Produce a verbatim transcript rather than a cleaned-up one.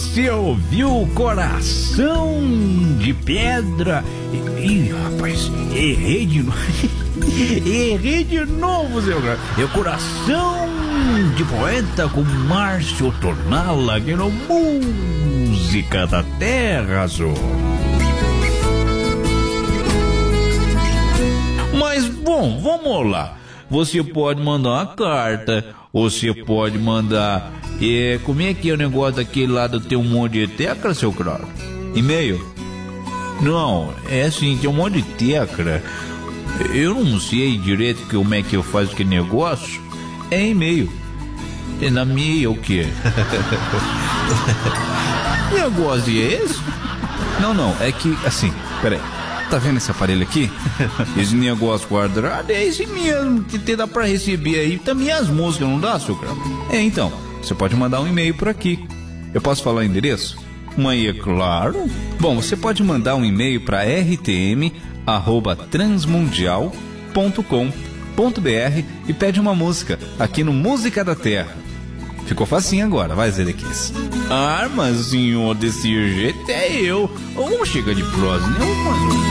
Você ouviu Coração de Pedra? Ih, rapaz, errei de novo. Errei de novo, seu cara. É o Coração de Poeta com Márcio Tornala aqui no Música da Terra, senhor. Mas, bom, vamos lá. Você pode mandar uma carta, você pode mandar... É, como é que é o negócio daquele lá do tem um monte de tecla, seu cara? E-mail? Não, é assim, tem um monte de tecla. Eu não sei direito como é que eu faço aquele negócio. É e-mail. Tem na minha o quê? Que negócio é esse? Não, não, é que, assim, peraí. Tá vendo esse aparelho aqui? Esse negócio quadrado é esse mesmo que te dá pra receber aí também as músicas, não dá, seu cara? É, então, você pode mandar um e-mail por aqui. Eu posso falar o endereço? Mas é claro. Bom, você pode mandar um e-mail para r t m arroba transmundial ponto com ponto b r e pede uma música aqui no Música da Terra. Ficou facinho agora, vai, Zedequias. Ah, mas senhor, desse jeito é eu. Vamos chegar de prosa, né? Vamos